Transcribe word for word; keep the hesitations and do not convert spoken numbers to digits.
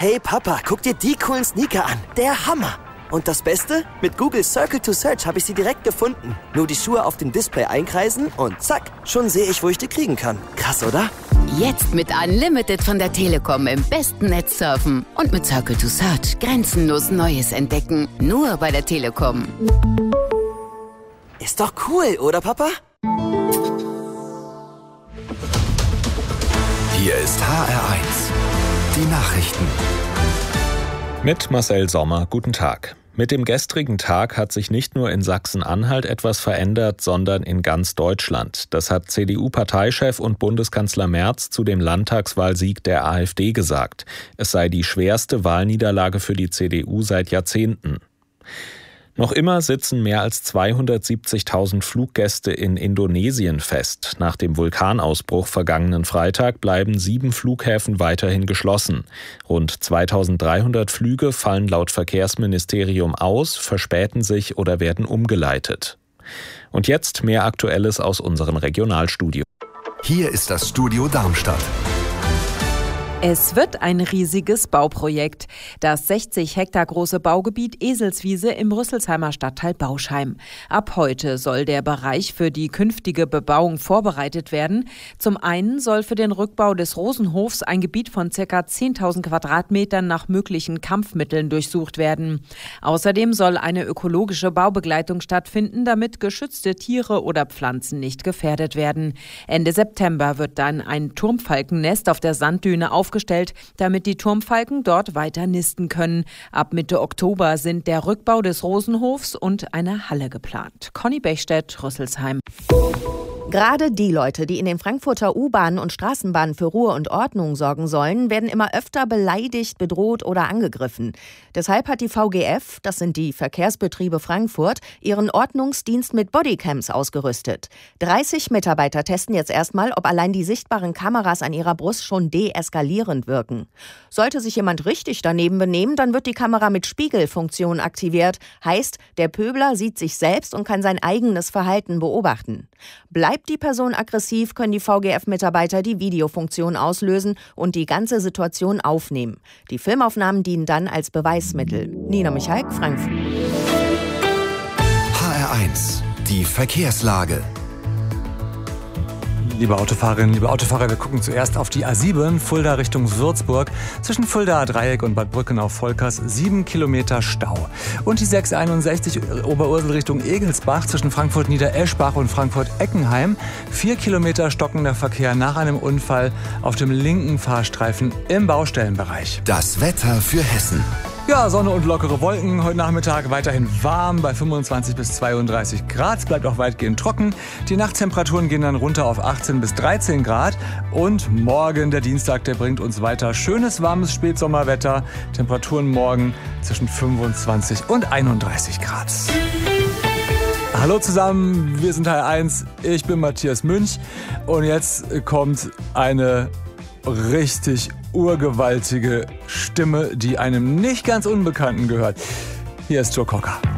Hey Papa, guck dir die coolen Sneaker an. Der Hammer. Und das Beste? Mit Google Circle to Search habe ich sie direkt gefunden. Nur die Schuhe auf dem Display einkreisen und zack, schon sehe ich, wo ich die kriegen kann. Krass, oder? Jetzt mit Unlimited von der Telekom im besten Netz surfen. Und mit Circle to Search grenzenlos Neues entdecken. Nur bei der Telekom. Ist doch cool, oder Papa? Hier ist H R eins. Die Nachrichten. Mit Marcel Sommer, guten Tag. Mit dem gestrigen Tag hat sich nicht nur in Sachsen-Anhalt etwas verändert, sondern in ganz Deutschland. Das hat C D U-Parteichef und Bundeskanzler Merz zu dem Landtagswahlsieg der AfD gesagt. Es sei die schwerste Wahlniederlage für die C D U seit Jahrzehnten. Noch immer sitzen mehr als zweihundertsiebzigtausend Fluggäste in Indonesien fest. Nach dem Vulkanausbruch vergangenen Freitag bleiben sieben Flughäfen weiterhin geschlossen. Rund zweitausenddreihundert Flüge fallen laut Verkehrsministerium aus, verspäten sich oder werden umgeleitet. Und jetzt mehr Aktuelles aus unserem Regionalstudio. Hier ist das Studio Darmstadt. Es wird ein riesiges Bauprojekt. Das sechzig Hektar große Baugebiet Eselswiese im Rüsselsheimer Stadtteil Bauschheim. Ab heute soll der Bereich für die künftige Bebauung vorbereitet werden. Zum einen soll für den Rückbau des Rosenhofs ein Gebiet von ca. zehntausend Quadratmetern nach möglichen Kampfmitteln durchsucht werden. Außerdem soll eine ökologische Baubegleitung stattfinden, damit geschützte Tiere oder Pflanzen nicht gefährdet werden. Ende September wird dann ein Turmfalkennest auf der Sanddüne aufgestellt, damit die Turmfalken dort weiter nisten können. Ab Mitte Oktober sind der Rückbau des Rosenhofs und eine Halle geplant. Conny Bechstedt, Rüsselsheim. Gerade die Leute, die in den Frankfurter U-Bahnen und Straßenbahnen für Ruhe und Ordnung sorgen sollen, werden immer öfter beleidigt, bedroht oder angegriffen. Deshalb hat die V G F, das sind die Verkehrsbetriebe Frankfurt, ihren Ordnungsdienst mit Bodycams ausgerüstet. dreißig Mitarbeiter testen jetzt erstmal, ob allein die sichtbaren Kameras an ihrer Brust schon deeskalierend wirken. Sollte sich jemand richtig daneben benehmen, dann wird die Kamera mit Spiegelfunktion aktiviert. Heißt, der Pöbler sieht sich selbst und kann sein eigenes Verhalten beobachten. Bleibt die Person aggressiv, können die V G F-Mitarbeiter die Videofunktion auslösen und die ganze Situation aufnehmen. Die Filmaufnahmen dienen dann als Beweismittel. Nina Michalk, Frankfurt. H R eins. Die Verkehrslage. Liebe Autofahrerinnen, liebe Autofahrer, wir gucken zuerst auf die A sieben, Fulda Richtung Würzburg. Zwischen Fuldaer Dreieck und Bad Brückenau-Volkers sieben Kilometer Stau. Und die sechshunderteinundsechzig Oberursel Richtung Egelsbach zwischen Frankfurt-Niedereschbach und Frankfurt-Eckenheim. Vier Kilometer stockender Verkehr nach einem Unfall auf dem linken Fahrstreifen im Baustellenbereich. Das Wetter für Hessen. Ja, Sonne und lockere Wolken. Heute Nachmittag weiterhin warm bei fünfundzwanzig bis zweiunddreißig Grad. Es bleibt auch weitgehend trocken. Die Nachttemperaturen gehen dann runter auf achtzehn bis dreizehn Grad. Und morgen, der Dienstag, der bringt uns weiter schönes, warmes Spätsommerwetter. Temperaturen morgen zwischen fünfundzwanzig und einunddreißig Grad. Hallo zusammen, wir sind H R eins. Ich bin Matthias Münch. Und jetzt kommt eine richtig urgewaltige Stimme, die einem nicht ganz Unbekannten gehört. Hier ist Joe Cocker.